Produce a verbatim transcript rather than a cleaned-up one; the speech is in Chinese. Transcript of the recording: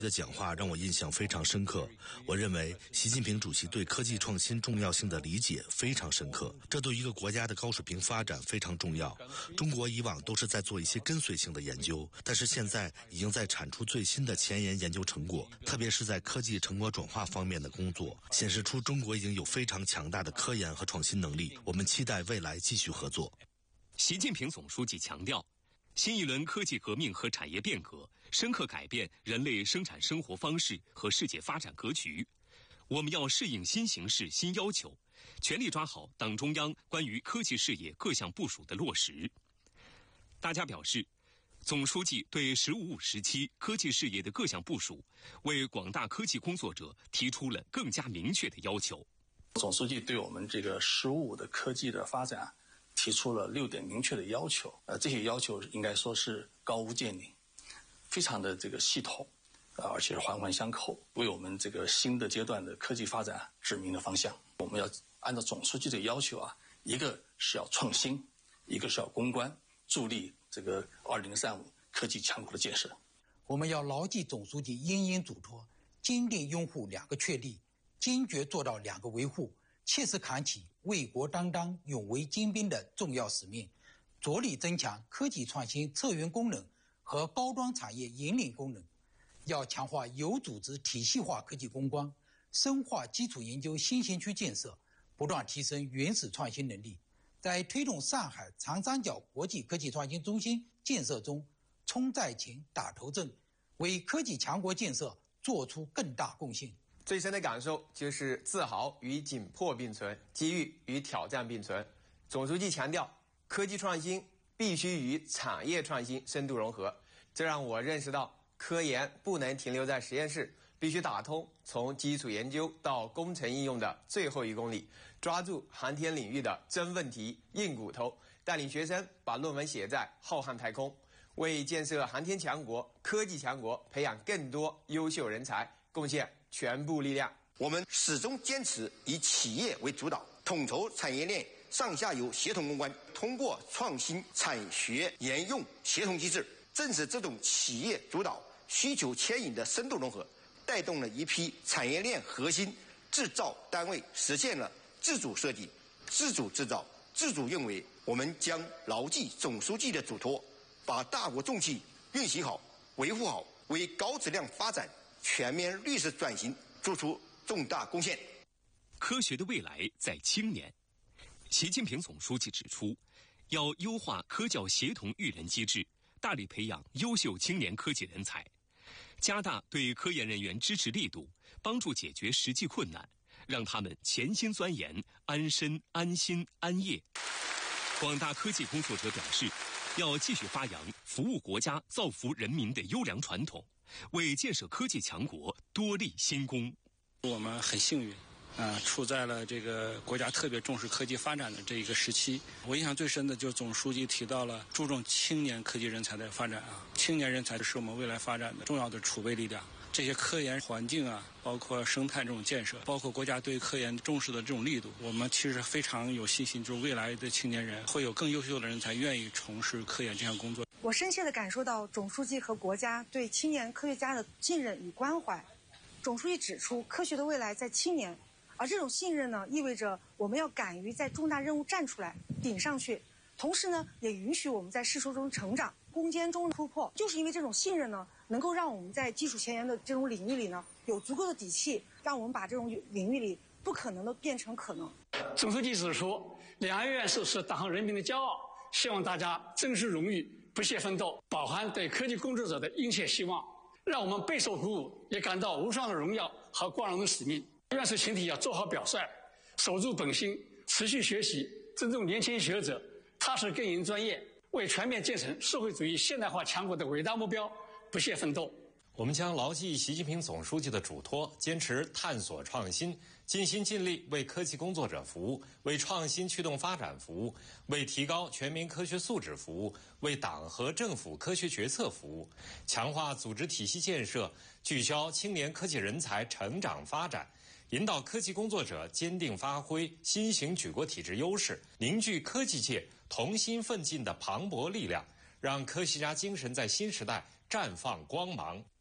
的讲话让我印象非常深刻。我认为习近平主席对科技创新重要性的理解非常深刻，这对一个国家的高水平发展非常重要。中国以往都是在做一些跟随性的研究，但是现在已经在产出最新的前沿研究成果，特别是在科技成果转化方面的工作，显示出中国已经有非常强大的科研和创新能力。我们期待未来继续合作。 习近平总书记强调，新一轮科技革命和产业变革深刻改变人类生产生活方式和世界发展格局。我们要适应新形势、新要求，全力抓好党中央关于科技事业各项部署的落实。大家表示，总书记对“十五五”时期科技事业的各项部署，为广大科技工作者提出了更加明确的要求。 总书记对我们这个“十五五”的科技的发展提出了六点明确的要求，呃，这些要求应该说是高屋建瓴，非常的这个系统，呃，而且是环环相扣，为我们这个新的阶段的科技发展指明了方向。我们要按照总书记的要求啊，一个是要创新，一个是要攻关，助力这个二零三五科技强国的建设。 我们要牢记总书记殷殷嘱托，坚定拥护两个确立，坚决做到两个维护，切实扛起为国担当、勇为精兵的重要使命，着力增强科技创新策源功能和高端产业引领功能。要强化有组织体系化科技攻关，深化基础研究新型区建设，不断提升原始创新能力，在推动上海长三角国际科技创新中心建设中冲在前、打头阵，为科技强国建设做出更大贡献。 最深的感受就是自豪与紧迫并存，机遇与挑战并存。总书记强调，科技创新必须与产业创新深度融合，这让我认识到，科研不能停留在实验室，必须打通从基础研究到工程应用的最后一公里，抓住航天领域的真问题、硬骨头，带领学生把论文写在浩瀚太空，为建设航天强国、科技强国培养更多优秀人才贡献全部力量。 我们始终坚持以企业为主导，统筹产业链上下游协同攻关，通过创新产学研用协同机制，正是这种企业主导、需求牵引的深度融合，带动了一批产业链核心制造单位实现了自主设计、自主制造、自主运维。我们将牢记总书记的嘱托，把大国重器运行好、维护好，为高质量发展、全面绿色转型做出重大贡献。 科学的未来在青年。习近平总书记指出，要优化科教协同育人机制，大力培养优秀青年科技人才，加大对科研人员支持力度，帮助解决实际困难，让他们潜心钻研，安身、安心、安业。广大科技工作者表示，要继续发扬服务国家、造福人民的优良传统，为建设科技强国多立新功。 我们很幸运啊，处在了这个国家特别重视科技发展的这一个时期。我印象最深的就是总书记提到了注重青年科技人才的发展啊，青年人才是我们未来发展的重要的储备力量。这些科研环境啊，包括生态这种建设，包括国家对科研重视的这种力度，我们其实非常有信心，就是未来的青年人会有更优秀的人才愿意从事科研这项工作。 我深切地感受到总书记和国家对青年科学家的信任与关怀。总书记指出，科学的未来在青年，而这种信任呢，意味着我们要敢于在重大任务站出来、顶上去，同时呢，也允许我们在试错中成长、攻坚中突破。就是因为这种信任呢，能够让我们在基础前沿的这种领域里呢，有足够的底气，让我们把这种领域里不可能的变成可能。 总书记指出，两岸元首是党和人民的骄傲，希望大家珍视荣誉，不懈奋斗，饱含对科技工作者的殷切希望，让我们备受鼓舞，也感到无上的荣耀和光荣的使命。院士群体要做好表率，守住本心，持续学习，尊重年轻学者，踏实耕耘专业，为全面建成社会主义现代化强国的伟大目标不懈奋斗。 我们将牢记习近平总书记的嘱托，坚持探索创新，尽心尽力为科技工作者服务，为创新驱动发展服务，为提高全民科学素质服务，为党和政府科学决策服务，强化组织体系建设，聚焦青年科技人才成长发展，引导科技工作者坚定发挥新型举国体制优势，凝聚科技界同心奋进的磅礴力量，让科学家精神在新时代绽放光芒。